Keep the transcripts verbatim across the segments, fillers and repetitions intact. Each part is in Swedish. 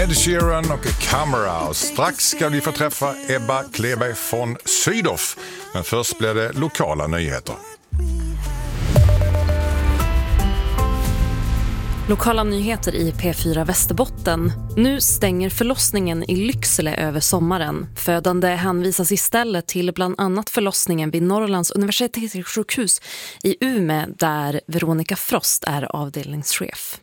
Ed Sheeran och Camera. Strax ska vi få träffa Ebba Kleberg från Sydow. Men först blir det lokala nyheter. Lokala nyheter i P fyra Västerbotten. Nu stänger förlossningen i Lycksele över sommaren. Födande hänvisas istället till bland annat förlossningen vid Norrlands universitetssjukhus i Umeå där Veronica Frost är avdelningschef.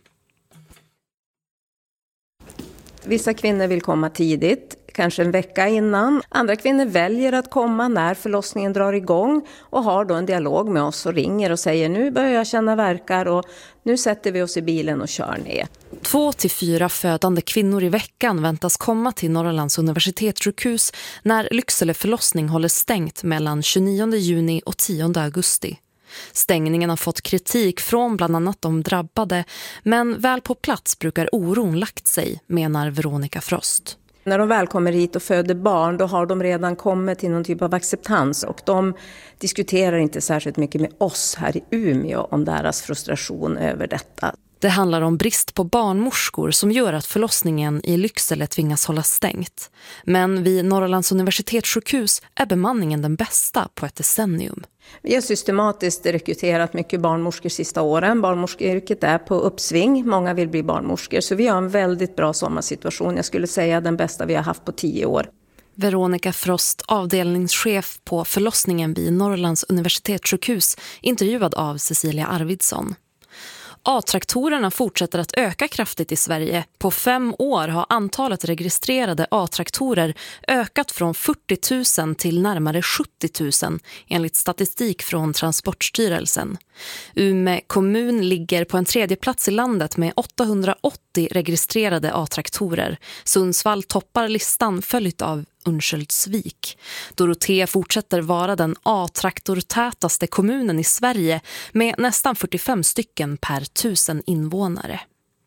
Vissa kvinnor vill komma tidigt, kanske en vecka innan. Andra kvinnor väljer att komma när förlossningen drar igång och har då en dialog med oss och ringer och säger nu börjar jag känna verkar och nu sätter vi oss i bilen och kör ner. Två till fyra födande kvinnor i veckan väntas komma till Norrlands universitetssjukhus när Lycksele förlossning håller stängt mellan tjugonionde juni och tionde augusti. Stängningen har fått kritik från bland annat de drabbade, men väl på plats brukar oron lagt sig, menar Veronica Frost. När de väl kommer hit och föder barn, då har de redan kommit till någon typ av acceptans och de diskuterar inte särskilt mycket med oss här i Umeå om deras frustration över detta. Det handlar om brist på barnmorskor som gör att förlossningen i Lycksele tvingas hålla stängt. Men vid Norrlands universitetssjukhus är bemanningen den bästa på ett decennium. Vi har systematiskt rekryterat mycket barnmorskor sista åren. Barnmorskeyrket är på uppsving. Många vill bli barnmorskor. Så vi har en väldigt bra sommarsituation. Jag skulle säga den bästa vi har haft på tio år. Veronica Frost, avdelningschef på förlossningen vid Norrlands universitetssjukhus, intervjuad av Cecilia Arvidsson. A-traktorerna fortsätter att öka kraftigt i Sverige. På fem år har antalet registrerade A-traktorer ökat från fyrtio tusen till närmare sjuttio tusen enligt statistik från Transportstyrelsen. Umeå kommun ligger på en tredje plats i landet med åttahundraåttio registrerade A-traktorer. Sundsvall toppar listan följt av Örnsköldsvik. Dorotea fortsätter vara den A-traktortätaste kommunen i Sverige med nästan fyrtiofem stycken per tusen invånare.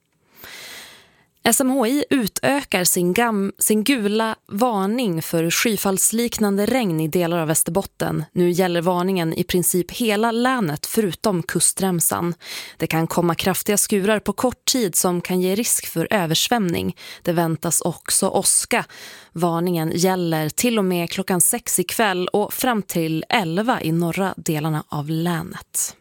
S M H I utökar sin, gam, sin gula varning för skyfallsliknande regn i delar av Västerbotten. Nu gäller varningen i princip hela länet förutom kustremsan. Det kan komma kraftiga skurar på kort tid som kan ge risk för översvämning. Det väntas också åska. Varningen gäller till och med klockan sex ikväll och fram till elva i norra delarna av länet.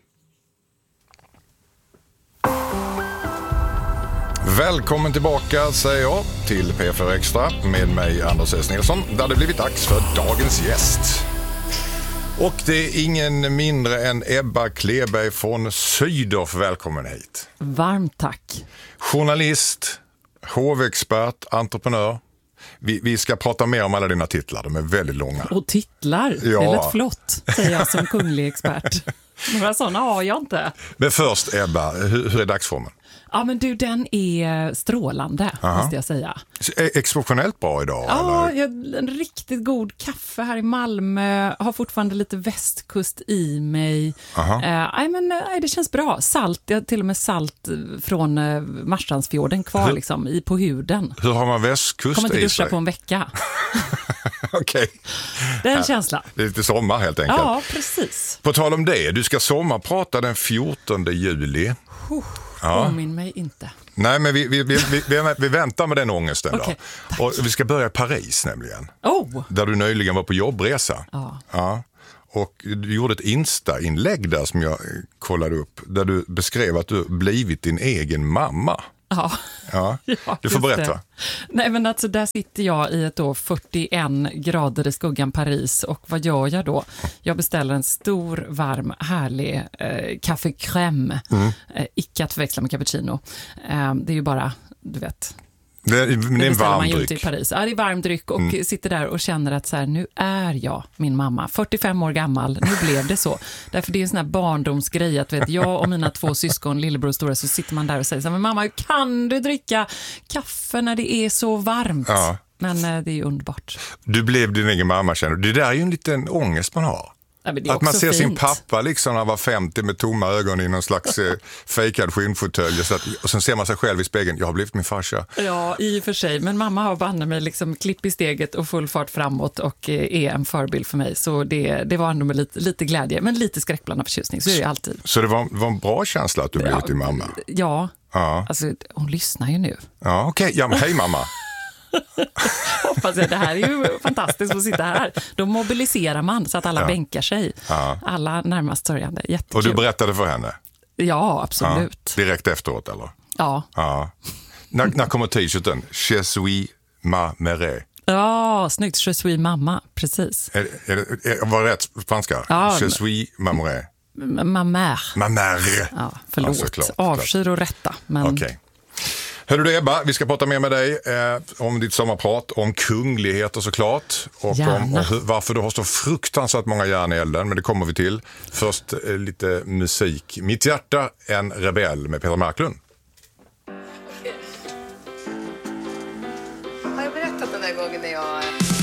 Välkommen tillbaka säger jag till P fyra Extra med mig Anders S. Nilsson där det blivit dags för dagens gäst. Och det är ingen mindre än Ebba Kleberg från Sydow. Välkommen hit. Varmt tack. Journalist, hovexpert, entreprenör. Vi, vi ska prata mer om alla dina titlar, de är väldigt långa. Och titlar, ja. Det är lätt flott, säger jag som kunglig expert. Några sådana har jag inte. Men först Ebba, hur, hur är dagsformen? Ja men du, den är strålande, Aha. måste jag säga. Exceptionellt bra idag? Ja, eller? Jag, en riktigt god kaffe här i Malmö. Har fortfarande lite västkust i mig. Eh, nej, men nej, det känns bra. Salt, jag har till och med salt från eh, Marstrandsfjorden kvar hur, liksom, i, på huden. Hur har man västkust i sig? Kommer inte duscha på en vecka. Okej. Okay. Det är en känsla. Det är lite sommar helt enkelt. Ja, precis. På tal om det, du ska sommarprata den fjortonde juli. Uh. Ja. Påminn mig inte. Nej, men vi, vi, vi, vi, vi väntar med den ångesten okay, då. Och vi ska börja i Paris nämligen. Oh. Där du nyligen var på jobbresa. Ja. Ja. Och du gjorde ett Insta-inlägg där som jag kollade upp. Där du beskrev att du blivit din egen mamma. Ja. Ja. Ja, du får berätta. Det. Nej men alltså där sitter jag i ett då fyrtioen grader i skuggan Paris och vad gör jag då? Jag beställer en stor, varm, härlig eh, kaffe crème. Mm. Eh, icke att förväxla med cappuccino. Eh, det är ju bara, du vet... Det är, det är en varm dryck. I Paris. Ja, det är varm dryck och mm. sitter där och känner att så här, nu är jag min mamma. fyrtiofem år gammal, nu blev det så. Därför det är en sån här barndomsgrej att vet, jag och mina två syskon, lillebror och stora, så sitter man där och säger så här, men mamma, hur kan du dricka kaffe när det är så varmt? Ja. Men eh, det är ju underbart. Du blev din egen mamma, känner du. Det där är ju en liten ångest man har. Ja, att man ser fint. sin pappa liksom när han var femtio med tomma ögon i någon slags eh, fejkad skinnfåtölj så att, och sen ser man sig själv i spegeln, jag har blivit min farsa. Ja, i och för sig, men mamma har banne mig liksom klipp i steget och full fart framåt och eh, är en förebild för mig, så det, det var ändå med lite, lite glädje, men lite skräckblandad förtjusning, så är det alltid. Så det var, var en bra känsla att du blivit ja, din mamma? Ja, ja. Alltså hon lyssnar ju nu. Ja, okej, okay. Ja, hej mamma. Hoppas jag. Det här är ju fantastiskt att sitta här. Då mobiliserar man så att alla ja. bänkar sig. Ja. Alla närmast sörjande. Jättekul. Och du berättade för henne? Ja, absolut. Ja. Direkt efteråt, eller? Ja. ja. När, när kommer t-shirten? Je suis ma mère. Ja, snyggt. Je suis mamma, precis. Är, är, är, var det rätt spanska? Ja. Je suis ma mère. Ma mère. Ma mère. Ja, förlåt. Alltså, klart, Avskyr och rätta. Men... Okej. Okay. Hörru du Ebba, vi ska prata mer med dig eh, om ditt sommarprat, om kungligheter såklart. Och om, om hur, varför du har så fruktansvärt många järn i elden, men det kommer vi till. Först eh, lite musik. Mitt hjärta, en rebell med Peter Marklund.